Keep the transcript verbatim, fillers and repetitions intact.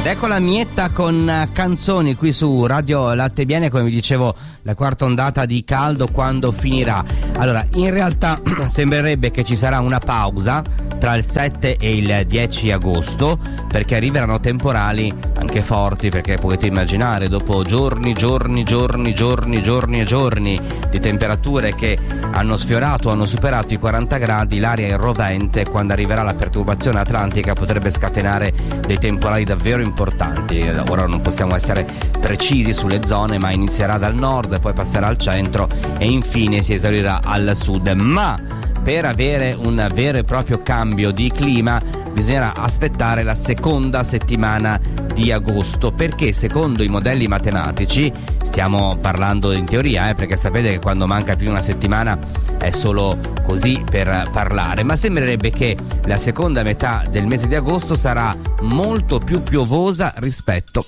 Ecco la mietta con canzoni qui su Radio Latte Biene, come vi dicevo, la quarta ondata di caldo quando finirà. Allora, in realtà sembrerebbe che ci sarà una pausa tra il sette e il dieci agosto, perché arriveranno temporali anche forti, perché potete immaginare, dopo giorni, giorni, giorni, giorni, giorni e giorni di temperature che hanno sfiorato, hanno superato i quaranta gradi, l'aria è rovente. Quando arriverà la perturbazione atlantica potrebbe scatenare dei temporali davvero importanti. Ora non possiamo essere precisi sulle zone, ma inizierà dal nord, poi passerà al centro e infine si esaurirà al sud. Ma per avere un vero e proprio cambio di clima bisognerà aspettare la seconda settimana di agosto, perché secondo i modelli matematici, stiamo parlando in teoria, eh, perché sapete che quando manca più di una settimana è solo così per parlare, ma sembrerebbe che la seconda metà del mese di agosto sarà molto più piovosa rispetto